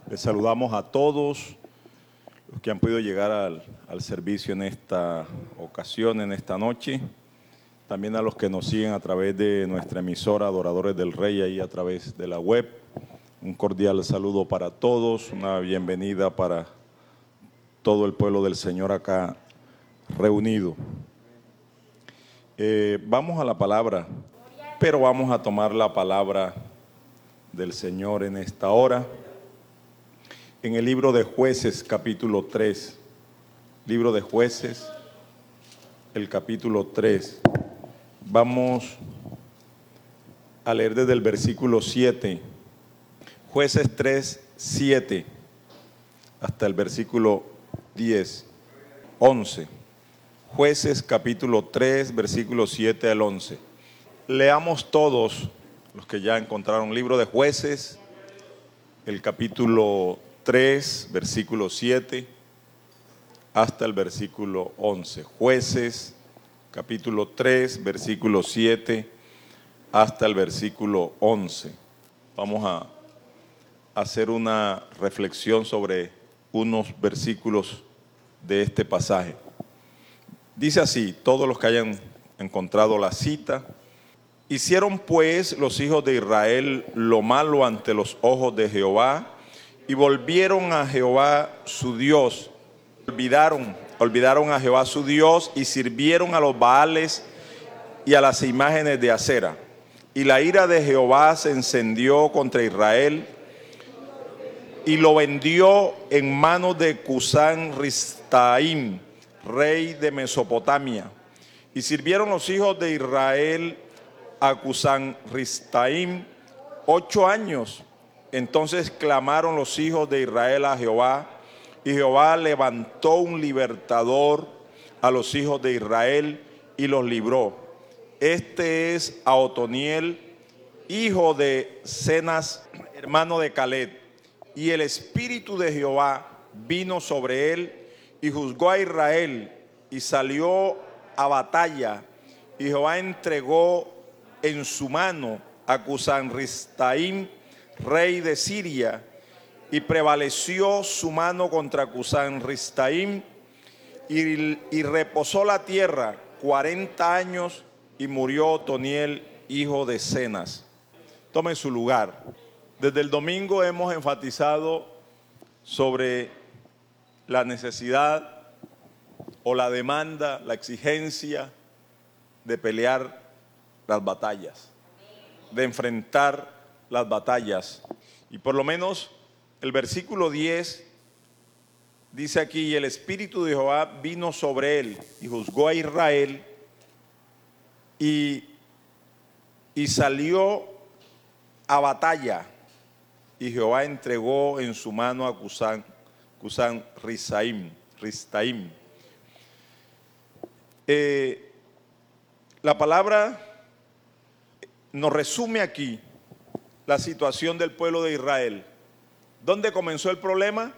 Les saludamos a todos los que han podido llegar al servicio en esta ocasión, en esta noche. También a los que nos siguen a través de nuestra emisora Adoradores del Rey, ahí a través de la web. Un cordial saludo para todos, una bienvenida para todo el pueblo del Señor acá reunido. Vamos a la palabra, pero vamos a tomar la palabra del Señor en esta hora. En el libro de Jueces, capítulo 3. Libro de Jueces, el capítulo 3. Vamos a leer desde el versículo 7. Jueces 3, 7, hasta el versículo 10, 11. Jueces, capítulo 3, versículo 7 al 11. Leamos todos, los que ya encontraron libro de Jueces, el capítulo 3, versículo 7, hasta el versículo 11. Jueces, capítulo 3, versículo 7, hasta el versículo 11. Vamos a hacer una reflexión sobre unos versículos de este pasaje. Dice así, todos los que hayan encontrado la cita: hicieron pues los hijos de Israel lo malo ante los ojos de Jehová, y volvieron a Jehová su Dios. Olvidaron a Jehová su Dios, y sirvieron a los Baales y a las imágenes de acera. Y la ira de Jehová se encendió contra Israel, y lo vendió en manos de Cusán Ristaim, rey de Mesopotamia. Y sirvieron los hijos de Israel a Cusán Ristaim 8 años. Entonces clamaron los hijos de Israel a Jehová, y Jehová levantó un libertador a los hijos de Israel y los libró. Este es a Otoniel, hijo de Cenaz, hermano de Caleb. Y el espíritu de Jehová vino sobre él, y juzgó a Israel, y salió a batalla. Y Jehová entregó en su mano a Cusán Ristaim, rey de Siria, y prevaleció su mano contra Cusán Ristaim, y reposó la tierra 40 años, y murió Otoniel, hijo de Cenaz. Tome su lugar. Desde el domingo hemos enfatizado sobre la necesidad o la demanda, la exigencia de pelear las batallas, de enfrentar las batallas. Y por lo menos el versículo 10 dice aquí: y el espíritu de Jehová vino sobre él, y juzgó a Israel, y salió a batalla. Y Jehová entregó en su mano a Cusán Ristaim. La palabra nos resume aquí la situación del pueblo de Israel. ¿Dónde comenzó el problema?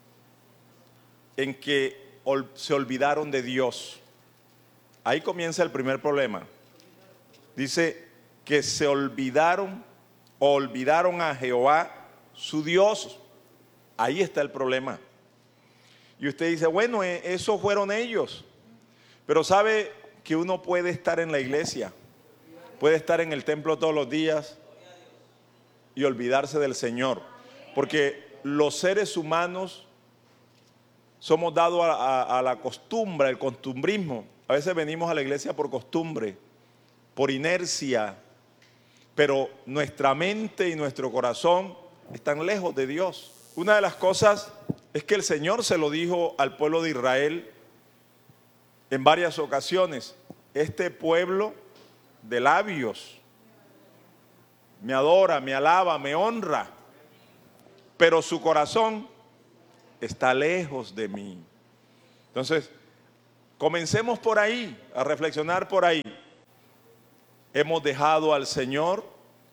En que se olvidaron de Dios. Ahí comienza el primer problema. Dice que se olvidaron a Jehová su Dios. Ahí está el problema. Y usted dice, bueno, esos fueron ellos. Pero sabe que uno puede estar en la iglesia, puede estar en el templo todos los días y olvidarse del Señor. Porque los seres humanos somos dados a la costumbre, el costumbrismo. A veces venimos a la iglesia por costumbre, por inercia, pero nuestra mente y nuestro corazón están lejos de Dios. Una de las cosas es que el Señor se lo dijo al pueblo de Israel en varias ocasiones: este pueblo de labios me adora, me alaba, me honra, pero su corazón está lejos de mí. Entonces, comencemos por ahí, a reflexionar por ahí. ¿Hemos dejado al Señor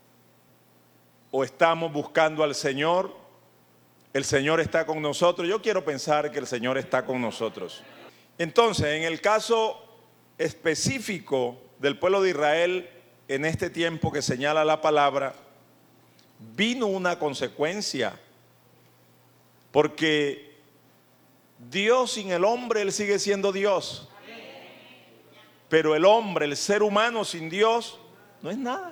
o estamos buscando al Señor? ¿El Señor está con nosotros? Yo quiero pensar que el Señor está con nosotros. Entonces, en el caso específico del pueblo de Israel, en este tiempo que señala la palabra, vino una consecuencia Porque Dios sin el hombre, Él sigue siendo Dios. Pero el hombre, el ser humano sin Dios, no es nada.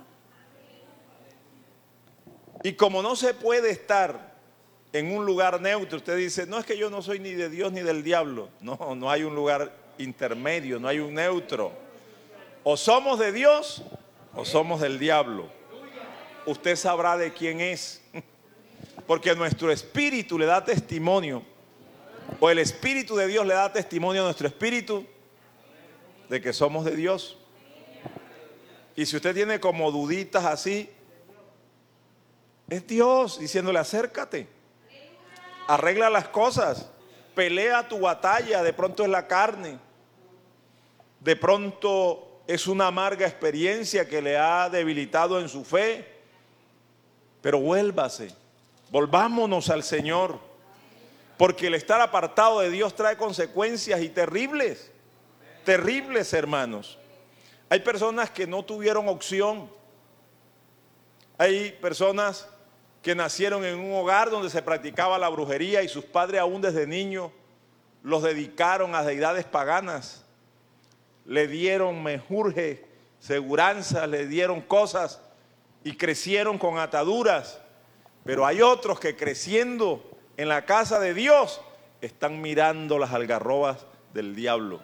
Y como no se puede estar en un lugar neutro, usted dice, no es que yo no soy ni de Dios ni del diablo. No, no hay un lugar intermedio, no hay un neutro. O somos de Dios o somos del diablo. Usted sabrá de quién es. Porque nuestro espíritu le da testimonio, o el Espíritu de Dios le da testimonio a nuestro espíritu de que somos de Dios. Y si usted tiene como duditas así, es Dios diciéndole acércate, arregla las cosas, pelea tu batalla. De pronto es la carne, de pronto es una amarga experiencia que le ha debilitado en su fe, pero vuélvase, volvámonos al Señor, porque el estar apartado de Dios trae consecuencias y terribles, terribles, hermanos. Hay personas que no tuvieron opción. Hay personas que nacieron en un hogar donde se practicaba la brujería y sus padres aún desde niños los dedicaron a deidades paganas. Le dieron menjurje, seguranza, le dieron cosas y crecieron con ataduras. Pero hay otros que creciendo en la casa de Dios están mirando las algarrobas del diablo.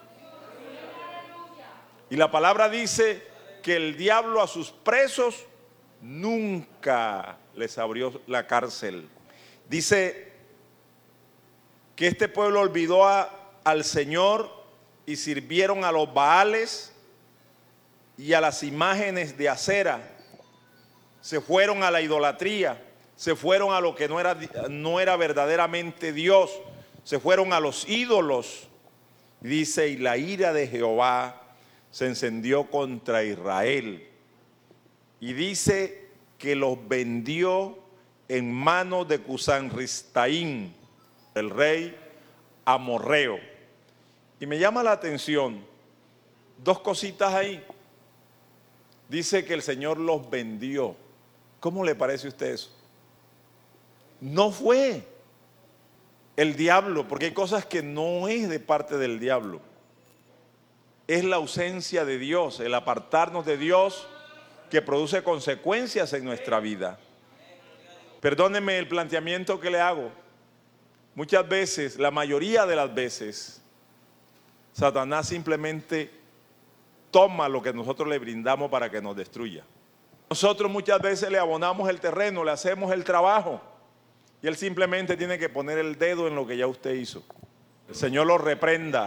Y la palabra dice que el diablo a sus presos nunca les abrió la cárcel. Dice que este pueblo olvidó al Señor y sirvieron a los Baales y a las imágenes de acera. Se fueron a la idolatría, se fueron a lo que no era verdaderamente Dios, se fueron a los ídolos. Dice, y la ira de Jehová se encendió contra Israel. Y dice que los vendió en manos de Cusán-Ristaín, el rey amorreo. Y me llama la atención dos cositas ahí. Dice que el Señor los vendió. ¿Cómo le parece a usted eso? No fue el diablo, porque hay cosas que no es de parte del diablo. Es la ausencia de Dios, el apartarnos de Dios, que produce consecuencias en nuestra vida. Perdóneme el planteamiento que le hago. Muchas veces, la mayoría de las veces, Satanás simplemente toma lo que nosotros le brindamos para que nos destruya. Nosotros muchas veces le abonamos el terreno, le hacemos el trabajo, y él simplemente tiene que poner el dedo en lo que ya usted hizo. El Señor lo reprenda.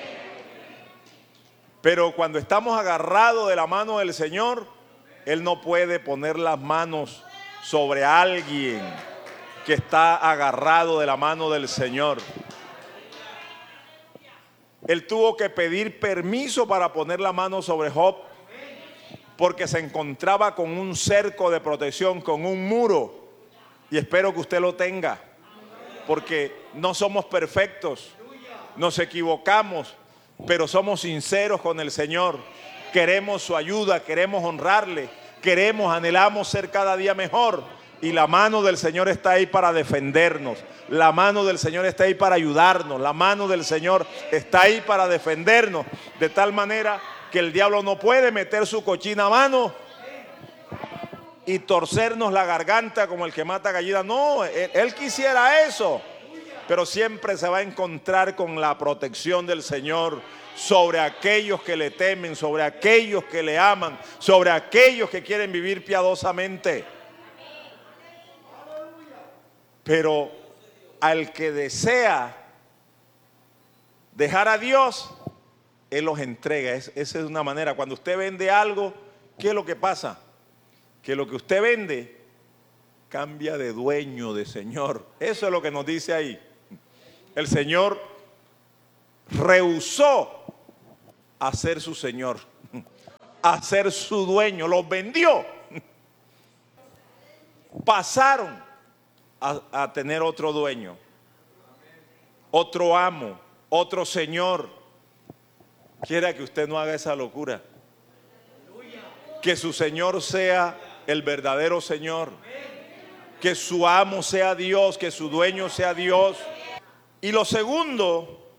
Pero cuando estamos agarrados de la mano del Señor, Él no puede poner las manos sobre alguien que está agarrado de la mano del Señor. Él tuvo que pedir permiso para poner la mano sobre Job, porque se encontraba con un cerco de protección, con un muro. Y espero que usted lo tenga, porque no somos perfectos, nos equivocamos, pero somos sinceros con el Señor. Queremos su ayuda, queremos honrarle, anhelamos ser cada día mejor. Y la mano del Señor está ahí para defendernos. La mano del Señor está ahí para ayudarnos. La mano del Señor está ahí para defendernos. De tal manera que el diablo no puede meter su cochina mano y torcernos la garganta como el que mata gallinas. No, él quisiera eso. Pero siempre se va a encontrar con la protección del Señor sobre aquellos que le temen, sobre aquellos que le aman, sobre aquellos que quieren vivir piadosamente. Pero al que desea dejar a Dios, Él los entrega. Esa es una manera. Cuando usted vende algo, ¿qué es lo que pasa? Que lo que usted vende cambia de dueño, de señor. Eso es lo que nos dice ahí. El Señor rehusó a ser su Señor, a ser su dueño, los vendió. Pasaron a tener otro dueño, otro amo, otro Señor. Quiera que usted no haga esa locura. Que su Señor sea el verdadero Señor. que su amo sea Dios, que su dueño sea Dios. Y lo segundo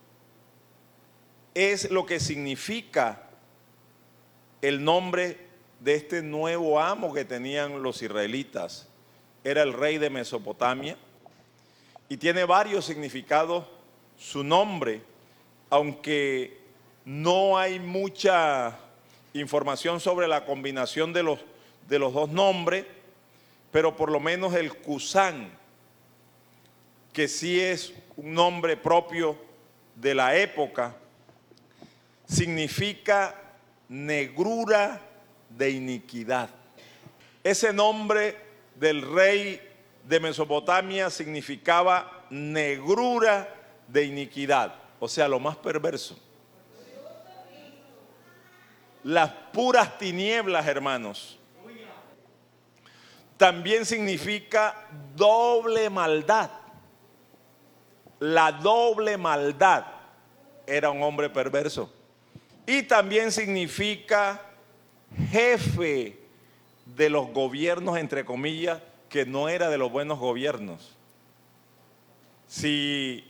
es lo que significa el nombre de este nuevo amo que tenían los israelitas. Era el rey de Mesopotamia y tiene varios significados su nombre, aunque no hay mucha información sobre la combinación de los dos nombres, pero por lo menos el Cusán, que sí es un nombre propio de la época, significa negrura de iniquidad. Ese nombre del rey de Mesopotamia significaba negrura de iniquidad, o sea, lo más perverso. Las puras tinieblas, hermanos. También significa doble maldad. La doble maldad. Era un hombre perverso. Y también significa jefe de los gobiernos, entre comillas, que no era de los buenos gobiernos. Si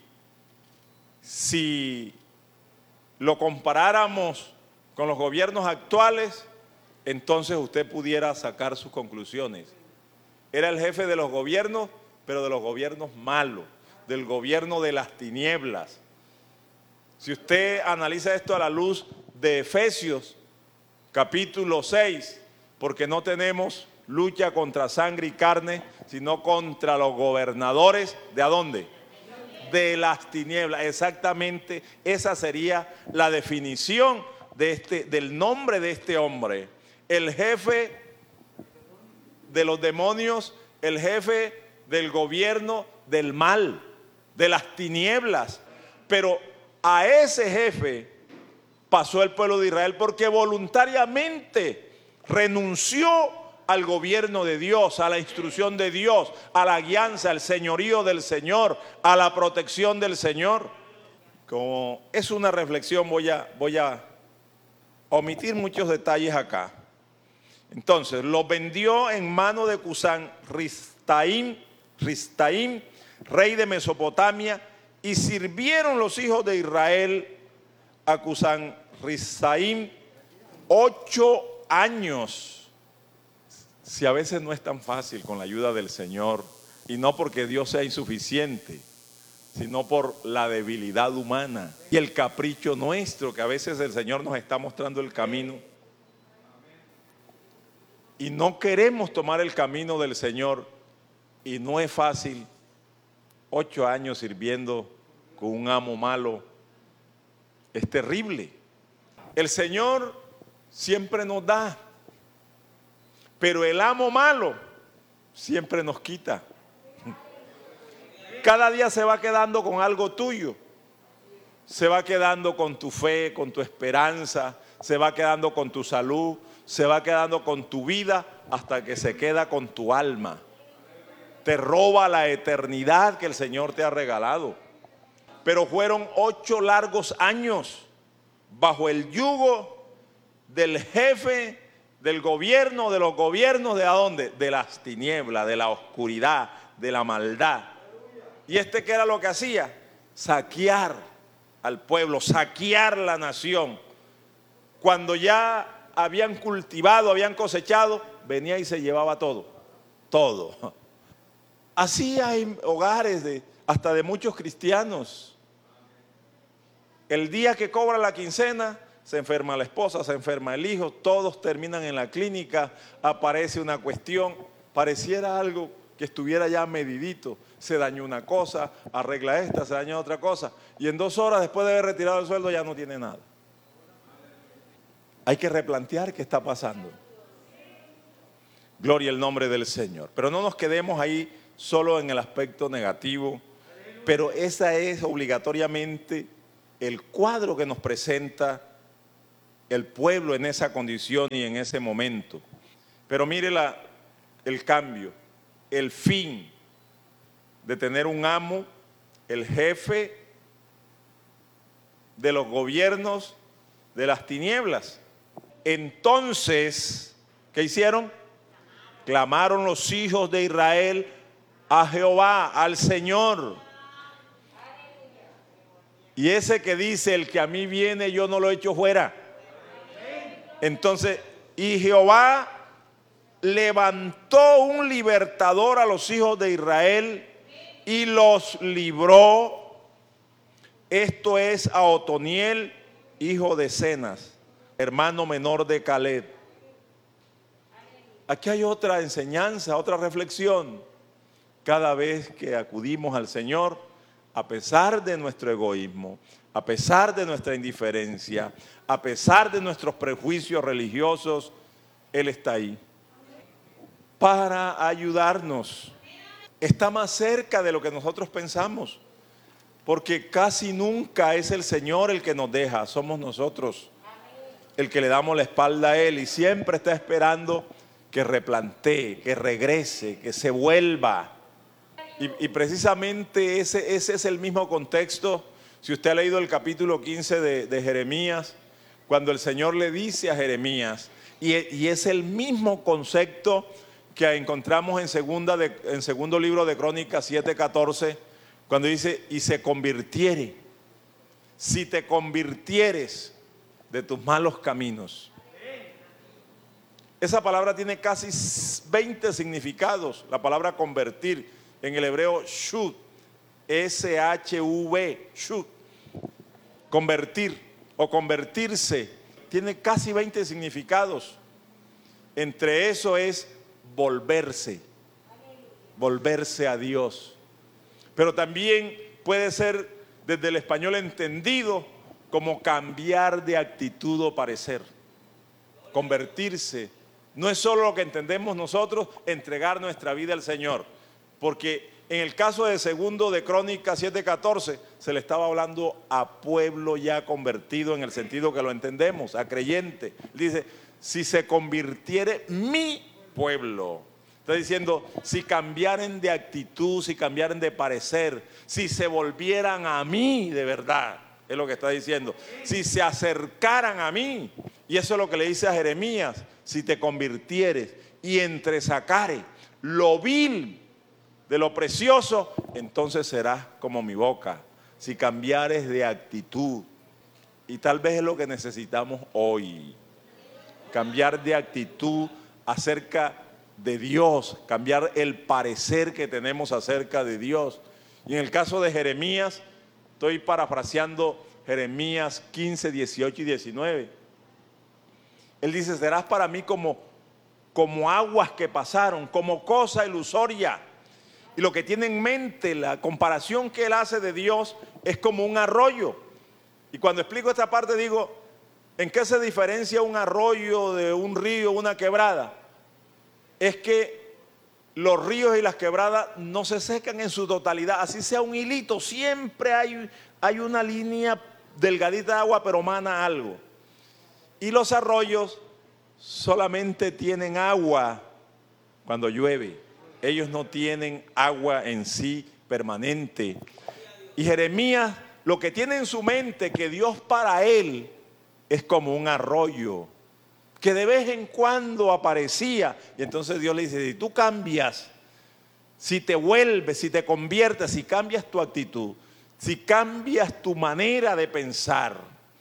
lo comparáramos con los gobiernos actuales, entonces usted pudiera sacar sus conclusiones. Era el jefe de los gobiernos, pero de los gobiernos malos, del gobierno de las tinieblas. Si usted analiza esto a la luz de Efesios, capítulo 6, porque no tenemos lucha contra sangre y carne, sino contra los gobernadores, ¿de a dónde? De las tinieblas. Exactamente, esa sería la definición del nombre de este hombre. El jefe de los demonios, el jefe del gobierno del mal, de las tinieblas. Pero a ese jefe pasó el pueblo de Israel porque voluntariamente renunció al gobierno de Dios, a la instrucción de Dios, a la guianza, al señorío del Señor, a la protección del Señor. Como es una reflexión, voy a omitir muchos detalles acá. Entonces, lo vendió en mano de Cusán Ristaim, rey de Mesopotamia, y sirvieron los hijos de Israel a Cusán Ristaim 8 años. Si a veces no es tan fácil con la ayuda del Señor, y no porque Dios sea insuficiente, sino por la debilidad humana y el capricho nuestro, que a veces el Señor nos está mostrando el camino y no queremos tomar el camino del Señor, y no es fácil. 8 años sirviendo con un amo malo es terrible. El Señor siempre nos da, pero el amo malo siempre nos quita. Cada día se va quedando con algo tuyo, se va quedando con tu fe, con tu esperanza, se va quedando con tu salud, se va quedando con tu vida, hasta que se queda con tu alma. Te roba la eternidad que el Señor te ha regalado. Pero fueron 8 largos años bajo el yugo del jefe del gobierno, de los gobiernos, ¿de a dónde? De las tinieblas, de la oscuridad, de la maldad. ¿Y qué era lo que hacía? Saquear al pueblo, saquear la nación. Cuando ya habían cultivado, habían cosechado, venía y se llevaba todo, todo. Así hay hogares hasta de muchos cristianos. El día que cobra la quincena, se enferma la esposa, se enferma el hijo, todos terminan en la clínica, aparece una cuestión, pareciera algo que estuviera ya medidito. Se dañó una cosa, arregla esta, se dañó otra cosa, y en 2 horas después de haber retirado el sueldo ya no tiene nada. Hay que replantear qué está pasando. Gloria al nombre del Señor. Pero no nos quedemos ahí solo en el aspecto negativo, pero esa es obligatoriamente el cuadro que nos presenta el pueblo en esa condición y en ese momento. Pero mire el cambio, el fin de tener un amo, el jefe de los gobiernos de las tinieblas. Entonces, ¿qué hicieron? Clamaron los hijos de Israel a Jehová, al Señor. Y ese que dice, el que a mí viene, yo no lo echo fuera. Entonces, y Jehová levantó un libertador a los hijos de Israel y los libró. Esto es a Otoniel, hijo de Cenas, hermano menor de Caleb. Aquí hay otra enseñanza, otra reflexión. Cada vez que acudimos al Señor, a pesar de nuestro egoísmo, a pesar de nuestra indiferencia, a pesar de nuestros prejuicios religiosos, Él está ahí para ayudarnos. Está más cerca de lo que nosotros pensamos, porque casi nunca es el Señor el que nos deja, somos nosotros el que le damos la espalda a Él, y siempre está esperando que replantee, que regrese, que se vuelva. Y precisamente ese es el mismo contexto. Si usted ha leído el capítulo 15 de Jeremías, cuando el Señor le dice a Jeremías, y es el mismo concepto que encontramos en segundo libro de Crónicas 7:14, cuando dice, y se convirtiere, si te convirtieres de tus malos caminos. Esa palabra tiene casi 20 significados. La palabra convertir, en el hebreo shut, S-H-U-V, shut, convertir o convertirse, tiene casi 20 significados. Entre eso es volverse a Dios. Pero también puede ser desde el español entendido como cambiar de actitud o parecer. Convertirse no es solo lo que entendemos nosotros, entregar nuestra vida al Señor, porque en el caso de segundo de Crónicas 7:14 se le estaba hablando a pueblo ya convertido en el sentido que lo entendemos, a creyente. Dice, si se convirtiere mi pueblo. Está diciendo, si cambiaren de actitud, si cambiaren de parecer, si se volvieran a mí de verdad, es lo que está diciendo. Si se acercaran a mí, y eso es lo que le dice a Jeremías, si te convirtieres y entresacares lo vil de lo precioso, entonces serás como mi boca. Si cambiares de actitud, y tal vez es lo que necesitamos hoy, cambiar de actitud acerca de Dios, cambiar el parecer que tenemos acerca de Dios. Y en el caso de Jeremías, estoy parafraseando Jeremías 15, 18 y 19. Él dice, serás para mí como aguas que pasaron, como cosa ilusoria. Y lo que tiene en mente, la comparación que él hace de Dios, es como un arroyo. Y cuando explico esta parte digo, ¿en qué se diferencia un arroyo de un río, una quebrada? Es que los ríos y las quebradas no se secan en su totalidad, así sea un hilito, siempre hay una línea delgadita de agua, pero mana algo. Y los arroyos solamente tienen agua cuando llueve, ellos no tienen agua en sí permanente. Y Jeremías lo que tiene en su mente, que Dios para él es como un arroyo, que de vez en cuando aparecía. Y entonces Dios le dice, si tú cambias, si te vuelves, si te conviertes, si cambias tu actitud, si cambias tu manera de pensar.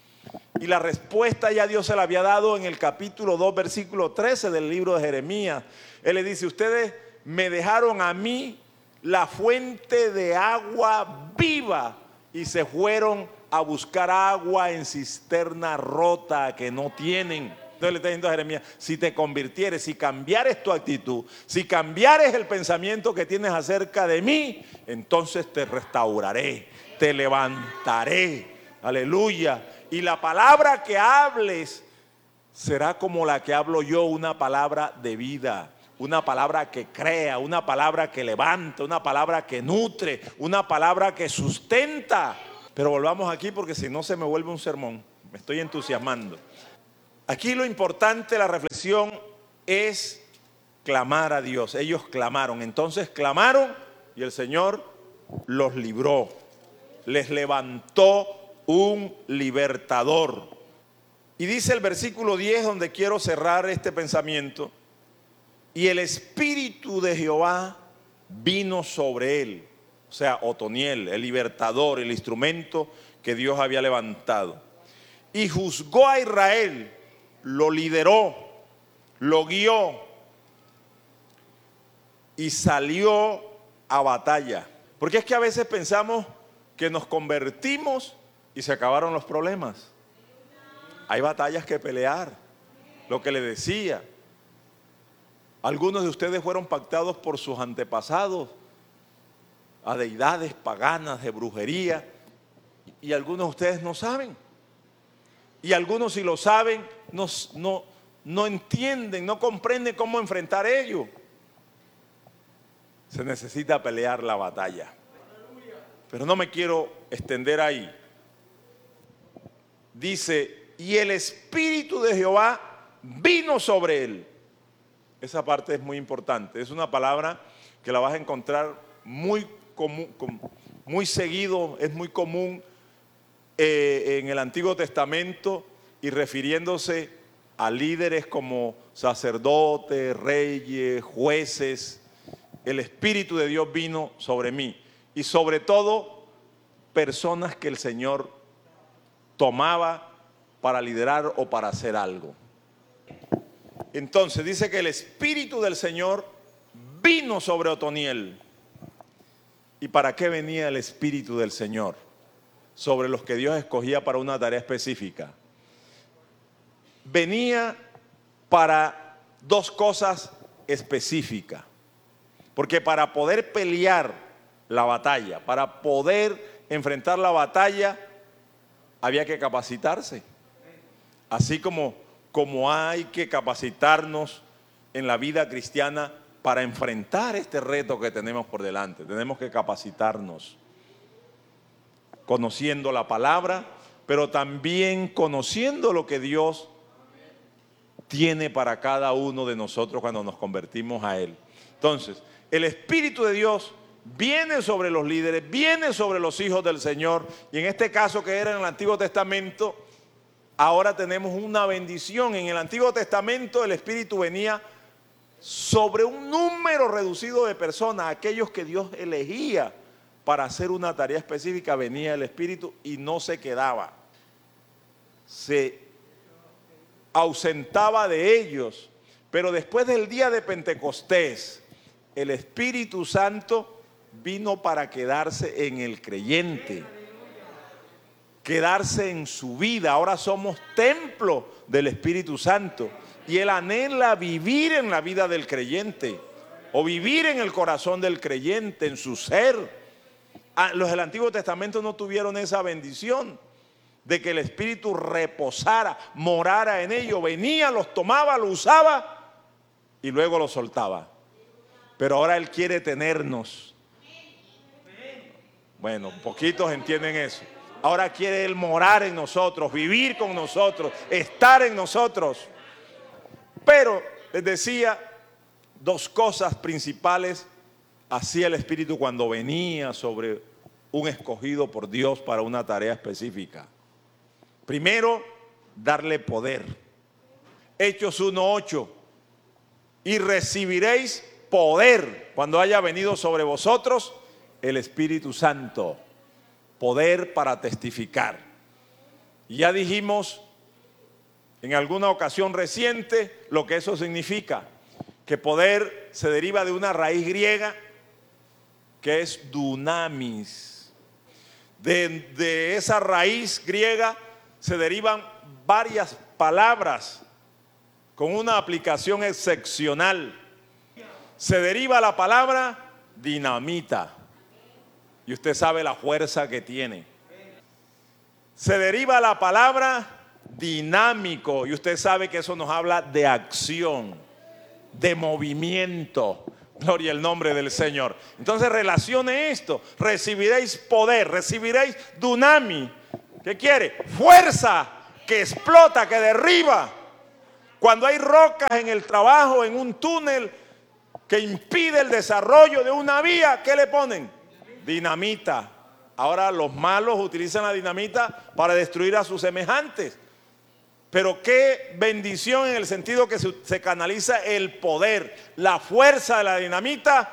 Y la respuesta ya Dios se la había dado en el capítulo 2, versículo 13 del libro de Jeremías. Él le dice, ustedes me dejaron a mí la fuente de agua viva y se fueron a buscar agua en cisterna rota que no tienen. Entonces le está diciendo a Jeremías, si te convirtieres, si cambiares tu actitud, si cambiares el pensamiento que tienes acerca de mí, entonces te restauraré, te levantaré, aleluya. Y la palabra que hables será como la que hablo yo, una palabra de vida, una palabra que crea, una palabra que levanta, una palabra que nutre, una palabra que sustenta. Pero volvamos aquí porque si no se me vuelve un sermón, me estoy entusiasmando. Aquí lo importante, la reflexión, es clamar a Dios. Ellos clamaron, entonces clamaron y el Señor los libró, les levantó un libertador. Y dice el versículo 10, donde quiero cerrar este pensamiento, y el Espíritu de Jehová vino sobre él. O sea, Otoniel, el libertador, el instrumento que Dios había levantado. Y juzgó a Israel, lo lideró, lo guió y salió a batalla. Porque es que a veces pensamos que nos convertimos y se acabaron los problemas. Hay batallas que pelear. Lo que le decía, algunos de ustedes fueron pactados por sus antepasados a deidades paganas de brujería, y algunos de ustedes no saben, y algunos si lo saben no entienden, no comprenden cómo enfrentar ello. Se necesita pelear la batalla, pero no me quiero extender ahí. Dice, y el Espíritu de Jehová vino sobre él. Esa parte es muy importante, es una palabra que la vas a encontrar muy común, muy seguido, es muy común en el Antiguo Testamento, y refiriéndose a líderes como sacerdotes, reyes, jueces. El Espíritu de Dios vino sobre mí, y sobre todo personas que el Señor tomaba para liderar o para hacer algo. Entonces dice que el Espíritu del Señor vino sobre Otoniel. ¿Y para qué venía el Espíritu del Señor? Sobre los que Dios escogía para una tarea específica. Venía para dos cosas específicas. Porque para poder pelear la batalla, para poder enfrentar la batalla, había que capacitarse. Así como hay que capacitarnos en la vida cristiana para enfrentar este reto que tenemos por delante. Tenemos que capacitarnos, conociendo la palabra, pero también conociendo lo que Dios tiene para cada uno de nosotros cuando nos convertimos a Él. Entonces, el Espíritu de Dios viene sobre los líderes, viene sobre los hijos del Señor, y en este caso que era en el Antiguo Testamento, ahora tenemos una bendición. En el Antiguo Testamento el Espíritu venía sobre un número reducido de personas, aquellos que Dios elegía para hacer una tarea específica. Venía el Espíritu y no se quedaba, se ausentaba de ellos. Pero después del día de Pentecostés, el Espíritu Santo vino para quedarse en el creyente, quedarse en su vida. Ahora somos templo del Espíritu Santo, y Él anhela vivir en la vida del creyente, o vivir en el corazón del creyente, en su ser. Los del Antiguo Testamento no tuvieron esa bendición de que el Espíritu reposara, morara en ellos. Venía, los tomaba, los usaba y luego los soltaba. Pero ahora Él quiere tenernos. Bueno, poquitos entienden eso. Ahora quiere Él morar en nosotros, vivir con nosotros, estar en nosotros. Pero les decía, dos cosas principales hacía el Espíritu cuando venía sobre un escogido por Dios para una tarea específica. Primero, darle poder. Hechos 1:8. Y recibiréis poder cuando haya venido sobre vosotros el Espíritu Santo. Poder para testificar. Y ya dijimos en alguna ocasión reciente lo que eso significa, que poder se deriva de una raíz griega que es dunamis. De esa raíz griega se derivan varias palabras con una aplicación excepcional. Se deriva la palabra dinamita, y usted sabe la fuerza que tiene. Se deriva la palabra dinámico, y usted sabe que eso nos habla de acción, de movimiento. Gloria al nombre del Señor. Entonces relacione esto: recibiréis poder, recibiréis dunami. ¿Qué quiere? Fuerza que explota, que derriba. Cuando hay rocas en el trabajo, en un túnel que impide el desarrollo de una vía, ¿qué le ponen? Dinamita. Ahora los malos utilizan la dinamita para destruir a sus semejantes. Pero qué bendición en el sentido que se canaliza el poder, la fuerza de la dinamita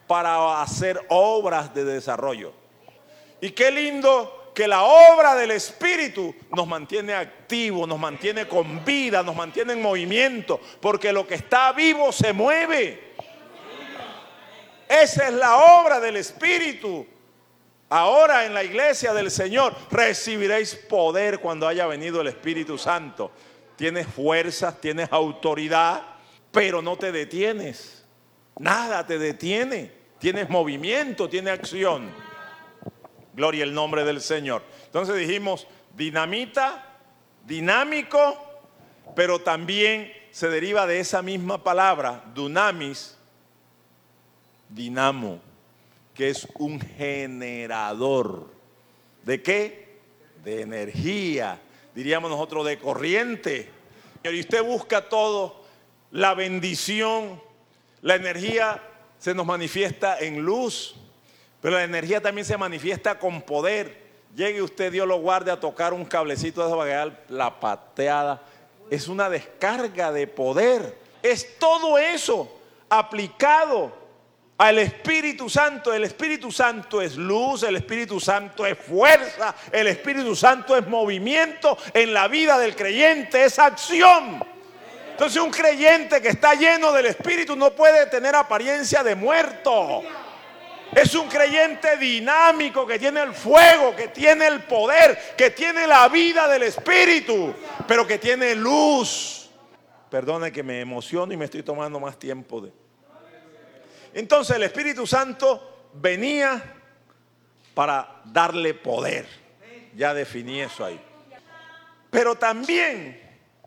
para hacer obras de desarrollo. Y qué lindo que la obra del Espíritu nos mantiene activos, nos mantiene con vida, nos mantiene en movimiento, porque lo que está vivo se mueve. Esa es la obra del Espíritu. Ahora en la iglesia del Señor recibiréis poder cuando haya venido el Espíritu Santo. Tienes fuerzas, tienes autoridad, pero no te detienes. Nada te detiene. Tienes movimiento, tienes acción. Gloria al nombre del Señor. Entonces dijimos dinamita, dinámico, pero también se deriva de esa misma palabra, dunamis, dinamo, que es un generador. ¿De qué? De energía, diríamos nosotros, de corriente. Y usted busca todo, la bendición, la energía se nos manifiesta en luz, pero la energía también se manifiesta con poder. Llegue usted, Dios lo guarde, a tocar un cablecito de esa vagueal, la pateada. Es una descarga de poder. Es todo eso aplicado al Espíritu Santo. El Espíritu Santo es luz, el Espíritu Santo es fuerza, el Espíritu Santo es movimiento en la vida del creyente, es acción. Entonces un creyente que está lleno del Espíritu no puede tener apariencia de muerto. Es un creyente dinámico que tiene el fuego, que tiene el poder, que tiene la vida del Espíritu, pero que tiene luz. Perdone que me emociono y me estoy tomando más tiempo. Entonces el Espíritu Santo venía para darle poder. Ya definí eso ahí. Pero también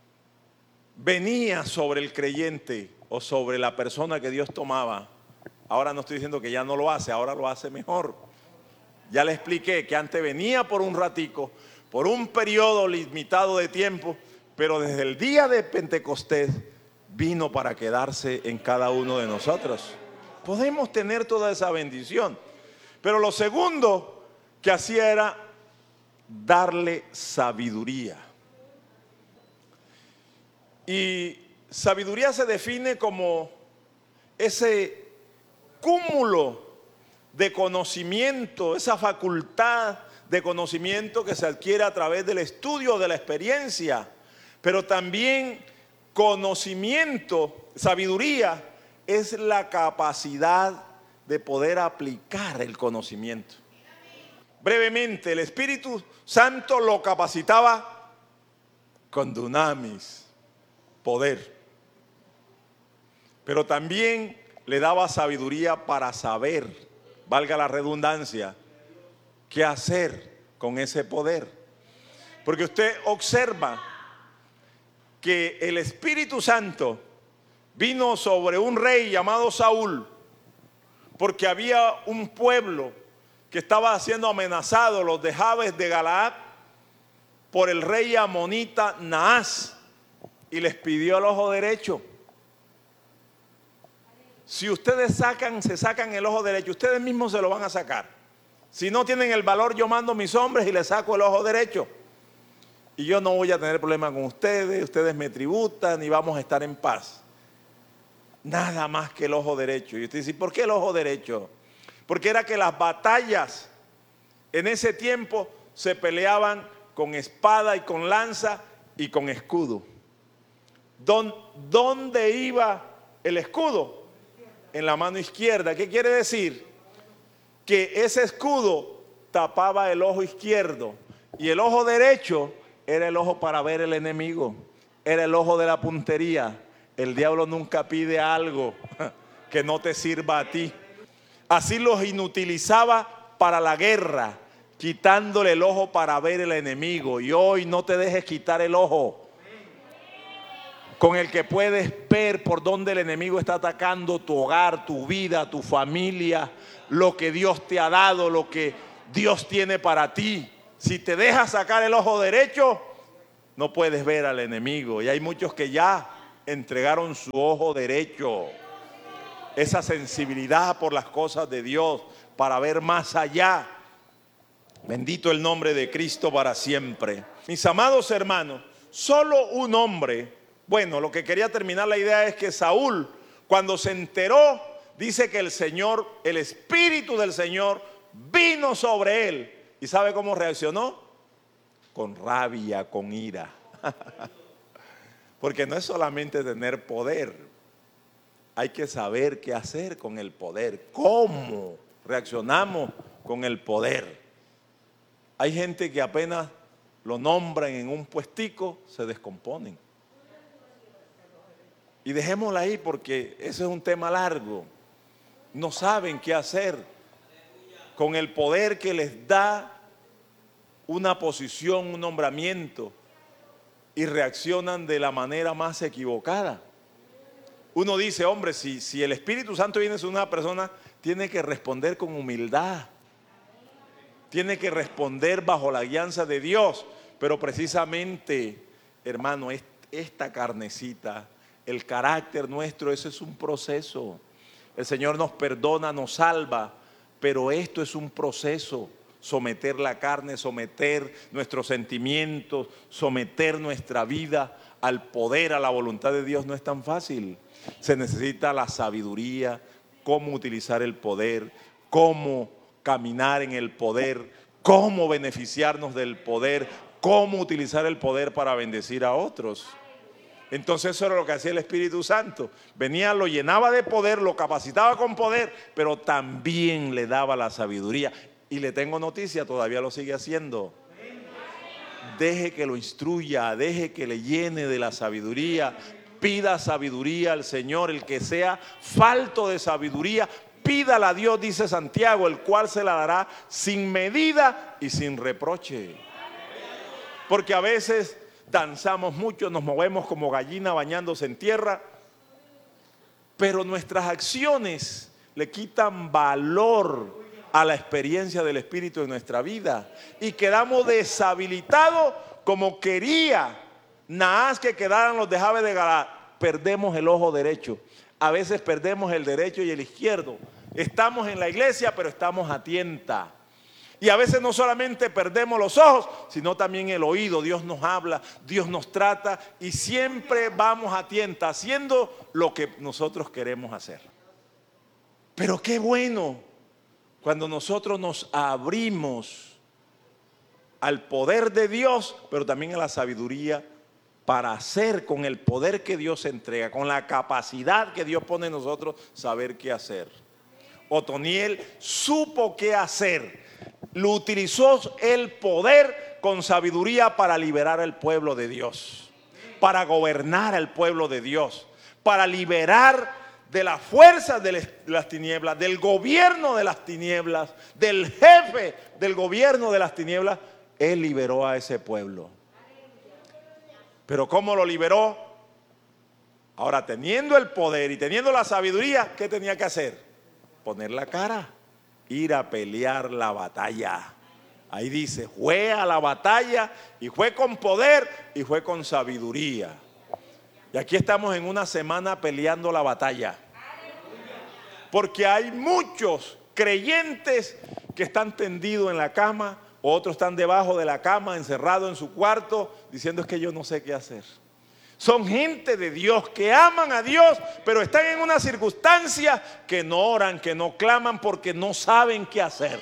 venía sobre el creyente o sobre la persona que Dios tomaba. Ahora no estoy diciendo que ya no lo hace, ahora lo hace mejor. Ya le expliqué que antes venía por un ratico, por un periodo limitado de tiempo, pero desde el día de Pentecostés vino para quedarse en cada uno de nosotros. Podemos tener toda esa bendición, pero lo segundo que hacía era darle sabiduría. Y sabiduría se define como ese cúmulo de conocimiento, esa facultad de conocimiento que se adquiere a través del estudio, de la experiencia, pero también conocimiento, sabiduría, es la capacidad de poder aplicar el conocimiento. Brevemente, el Espíritu Santo lo capacitaba con dunamis, poder, pero también le daba sabiduría para saber, valga la redundancia, qué hacer con ese poder. Porque usted observa que el Espíritu Santo vino sobre un rey llamado Saúl, porque había un pueblo que estaba siendo amenazado, los de Jabes de Galaad, por el rey amonita Naas, y les pidió el ojo derecho. Si ustedes se sacan el ojo derecho, ustedes mismos se lo van a sacar. Si no tienen el valor, yo mando mis hombres y les saco el ojo derecho. Y yo no voy a tener problema con ustedes, ustedes me tributan y vamos a estar en paz. Nada más que el ojo derecho. Y usted dice, ¿por qué el ojo derecho? Porque era que las batallas en ese tiempo se peleaban con espada y con lanza y con escudo. ¿Dónde iba el escudo? En la mano izquierda. ¿Qué quiere decir? Que ese escudo tapaba el ojo izquierdo y el ojo derecho era el ojo para ver el enemigo, era el ojo de la puntería. El diablo nunca pide algo que no te sirva a ti. Así los inutilizaba para la guerra, quitándole el ojo para ver el enemigo. Y hoy no te dejes quitar el ojo con el que puedes ver por dónde el enemigo está atacando tu hogar, tu vida, tu familia, lo que Dios te ha dado, lo que Dios tiene para ti. Si te dejas sacar el ojo derecho, no puedes ver al enemigo. Y hay muchos que ya entregaron su ojo derecho, esa sensibilidad por las cosas de Dios, para ver más allá. Bendito el nombre de Cristo para siempre. Mis amados hermanos, solo un hombre. Bueno, lo que quería terminar la idea es que Saúl, cuando se enteró dice que el Señor, el Espíritu del Señor vino sobre él. ¿Y sabe cómo reaccionó? Con rabia, con ira. Porque no es solamente tener poder, hay que saber qué hacer con el poder, cómo reaccionamos con el poder. Hay gente que apenas lo nombran en un puestico, se descomponen. Y dejémosla ahí porque ese es un tema largo. No saben qué hacer con el poder que les da una posición, un nombramiento, y reaccionan de la manera más equivocada. Uno dice, hombre, si el Espíritu Santo viene sobre una persona, tiene que responder con humildad. Tiene que responder bajo la guianza de Dios. Pero precisamente, hermano, esta carnecita, el carácter nuestro, ese es un proceso. El Señor nos perdona, nos salva, pero esto es un proceso. Someter la carne, someter nuestros sentimientos, someter nuestra vida al poder, a la voluntad de Dios no es tan fácil. Se necesita la sabiduría, cómo utilizar el poder, cómo caminar en el poder, cómo beneficiarnos del poder, cómo utilizar el poder para bendecir a otros. Entonces eso era lo que hacía el Espíritu Santo. Venía, lo llenaba de poder, lo capacitaba con poder, pero también le daba la sabiduría. Y le tengo noticia, todavía lo sigue haciendo. Deje que lo instruya, deje que le llene de la sabiduría. Pida sabiduría al Señor. El que sea falto de sabiduría, pídala a Dios, dice Santiago, el cual se la dará sin medida y sin reproche. Porque a veces danzamos mucho, nos movemos como gallina bañándose en tierra, pero nuestras acciones le quitan valor a la experiencia del Espíritu en nuestra vida y quedamos deshabilitados como quería Naas que quedaran los de Jabes de Galaad. Perdemos el ojo derecho, a veces perdemos el derecho y el izquierdo. Estamos en la iglesia, pero estamos a tienta. Y a veces no solamente perdemos los ojos, sino también el oído. Dios nos habla, Dios nos trata y siempre vamos a tienta haciendo lo que nosotros queremos hacer. Pero qué bueno cuando nosotros nos abrimos al poder de Dios, pero también a la sabiduría para hacer con el poder que Dios entrega, con la capacidad que Dios pone en nosotros, saber qué hacer. Otoniel supo qué hacer. Lo utilizó el poder con sabiduría para liberar al pueblo de Dios, para gobernar al pueblo de Dios, para liberar de las fuerzas de las tinieblas, del gobierno de las tinieblas, del jefe del gobierno de las tinieblas. Él liberó a ese pueblo. Pero ¿cómo lo liberó? Ahora, teniendo el poder y teniendo la sabiduría, ¿qué tenía que hacer? Poner la cara, ir a pelear la batalla. Ahí dice, fue a la batalla y fue con poder y fue con sabiduría. Y aquí estamos en una semana peleando la batalla. Porque hay muchos creyentes que están tendidos en la cama, otros están debajo de la cama, encerrados en su cuarto, diciendo es que yo no sé qué hacer. Son gente de Dios que aman a Dios, pero están en una circunstancia que no oran, que no claman porque no saben qué hacer.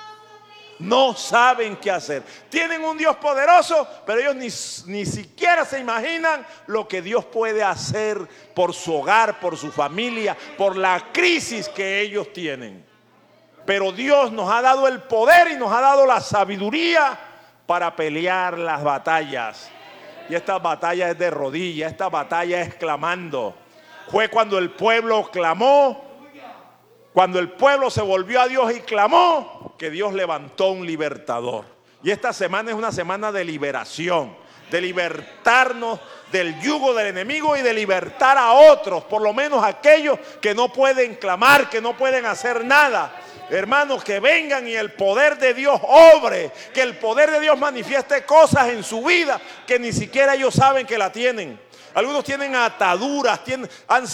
No saben qué hacer. Tienen un Dios poderoso, pero ellos ni siquiera se imaginan lo que Dios puede hacer por su hogar, por su familia, por la crisis que ellos tienen. Pero Dios nos ha dado el poder y nos ha dado la sabiduría para pelear las batallas. Y esta batalla es de rodillas, esta batalla es clamando. Fue cuando el pueblo clamó, cuando el pueblo se volvió a Dios y clamó, que Dios levantó un libertador. Y esta semana es una semana de liberación, de libertarnos del yugo del enemigo y de libertar a otros, por lo menos aquellos que no pueden clamar, que no pueden hacer nada. Hermanos, que vengan y el poder de Dios obre, que el poder de Dios manifieste cosas en su vida que ni siquiera ellos saben que la tienen. Algunos tienen ataduras, han